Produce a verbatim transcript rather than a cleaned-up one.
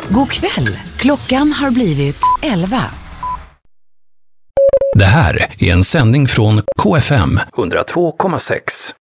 God kväll. Klockan har blivit elva. Det här är en sändning från K F M hundra två komma sex.